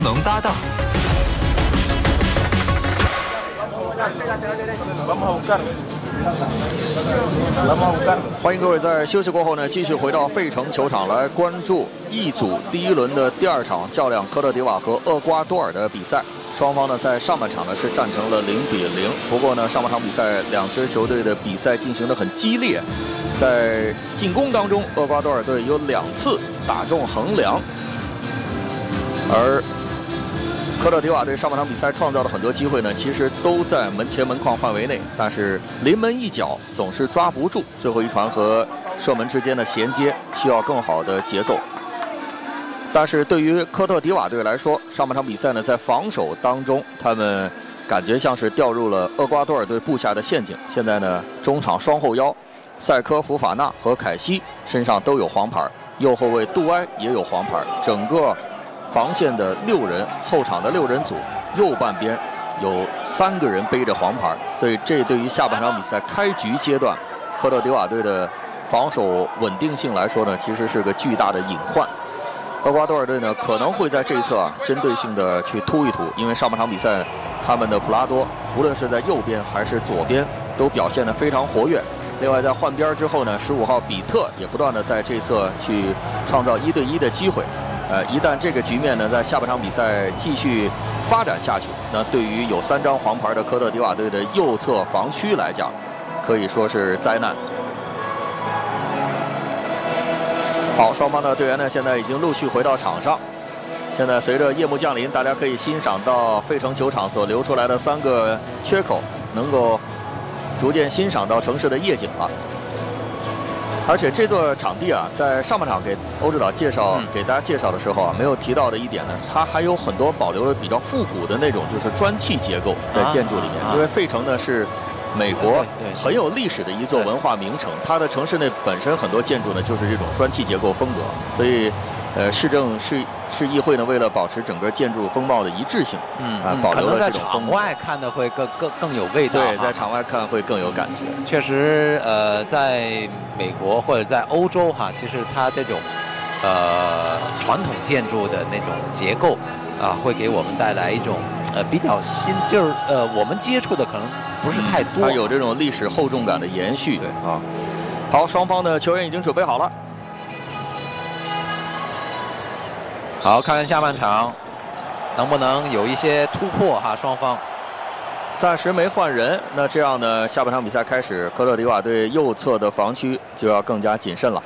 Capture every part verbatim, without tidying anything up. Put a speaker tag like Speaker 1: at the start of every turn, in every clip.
Speaker 1: 能搭档。
Speaker 2: 欢迎各位在休息过后呢，继续回到费城球场来关注 E 组第一轮的第二场较量科特迪瓦和厄瓜多尔的比赛。双方呢在上半场呢是战成了零比零。不过呢，上半场比赛两支球队的比赛进行得很激烈，在进攻当中，厄瓜多尔队有两次打中横梁，而科特迪瓦队上半场比赛创造了很多机会呢，其实都在门前门框范围内，但是临门一脚总是抓不住，最后一传和射门之间的衔接需要更好的节奏。但是对于科特迪瓦队来说，上半场比赛呢，在防守当中，他们感觉像是掉入了厄瓜多尔队布下的陷阱。现在呢，中场双后腰塞科福法纳和凯西身上都有黄牌，右后卫杜埃也有黄牌，整个防线的六人，后场的六人组，右半边有三个人背着黄牌，所以这对于下半场比赛开局阶段科特迪瓦队的防守稳定性来说呢，其实是个巨大的隐患。厄瓜多尔队呢可能会在这一侧啊针对性的去突一突，因为上半场比赛他们的普拉多无论是在右边还是左边都表现得非常活跃。另外在换边之后呢，十五号比特也不断的在这一侧去创造一对一的机会。呃，一旦这个局面呢在下半场比赛继续发展下去，那对于有三张黄牌的科特迪瓦队的右侧防区来讲，可以说是灾难。好，双方的队员呢现在已经陆续回到场上。现在随着夜幕降临，大家可以欣赏到费城球场所留出来的三个缺口，能够逐渐欣赏到城市的夜景了。而且这座场地啊，在上半场给欧指导介绍、嗯、给大家介绍的时候啊，没有提到的一点呢，它还有很多保留的比较复古的那种，就是砖砌结构在建筑里面。啊啊、因为费城呢是美国很有历史的一座文化名城，它的城市内本身很多建筑呢就是这种砖砌结构风格，所以呃，市政市市议会呢为了保持整个建筑风貌的一致性，
Speaker 3: 嗯
Speaker 2: 啊，保留了这种
Speaker 3: 风。场外看的会更更更有味道。
Speaker 2: 对，在场外看会更有感觉。
Speaker 3: 嗯、确实，呃，在美国或者在欧洲哈，其实它这种呃传统建筑的那种结构啊，会给我们带来一种呃比较新，就是呃我们接触的可能不是太多。
Speaker 2: 嗯、它有这种历史厚重感的延续。对啊。好，双方的球员已经准备好了。
Speaker 3: 好，看看下半场能不能有一些突破哈，双方
Speaker 2: 暂时没换人，那这样呢，下半场比赛开始，科特迪瓦队右侧的防区就要更加谨慎了。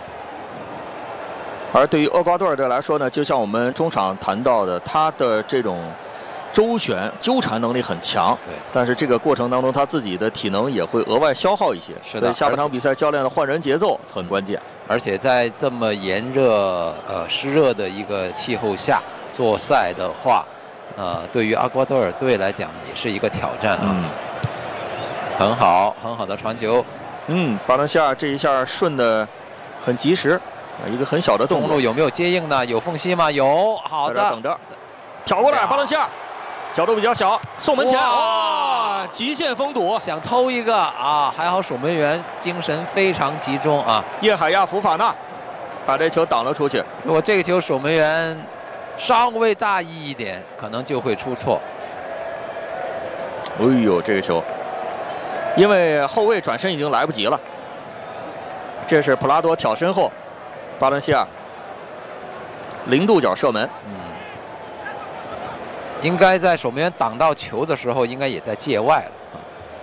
Speaker 2: 而对于厄瓜多尔队来说呢，就像我们中场谈到的，他的这种周旋纠缠能力很强，
Speaker 3: 对，
Speaker 2: 但是这个过程当中他自己的体能也会额外消耗一些，
Speaker 3: 是的，
Speaker 2: 所以下半场比赛教练的换人节奏很关键。
Speaker 3: 而且在这么炎热、呃湿热的一个气候下做赛的话，呃，对于厄瓜多尔队来讲也是一个挑战啊。
Speaker 2: 嗯，
Speaker 3: 很好，很好的传球。
Speaker 2: 嗯，巴伦西亚这一下顺的很及时，一个很小的动作。
Speaker 3: 中路有没有接应呢？有缝隙吗？有，好的。
Speaker 2: 等着，挑过来，巴伦西亚。角度比较小，送门前啊，极限封堵，
Speaker 3: 想偷一个啊，还好守门员精神非常集中啊。
Speaker 2: 叶海亚福法纳把这球挡了出去。
Speaker 3: 如果这个球守门员稍微大意一点，可能就会出错。
Speaker 2: 哎呦，这个球，因为后卫转身已经来不及了。这是普拉多挑身后，巴伦西亚零度角射门。
Speaker 3: 嗯。应该在守门员挡到球的时候，应该也在界外了。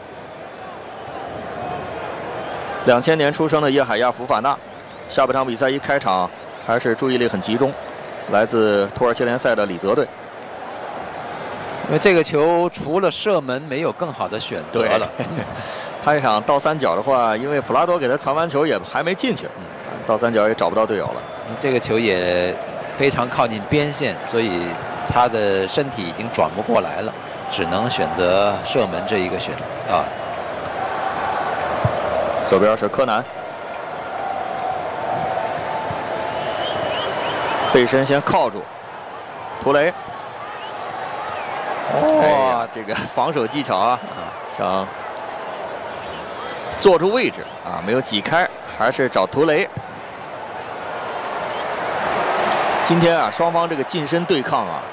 Speaker 2: 两千年出生的叶海亚福法纳，下半场比赛一开场还是注意力很集中，来自土耳其联赛的里泽队。
Speaker 3: 因为这个球除了射门，没有更好的选择了。
Speaker 2: 他想倒三角的话，因为普拉多给他传完球也还没进去，嗯、倒三角也找不到队友了。
Speaker 3: 这个球也非常靠近边线，所以他的身体已经转不过来了，只能选择射门这一个选啊。
Speaker 2: 左边是柯南，背身先靠住，图雷。哇、哎，这个防守技巧啊，想坐住位置啊，没有挤开，还是找图雷。今天啊，双方这个近身对抗啊，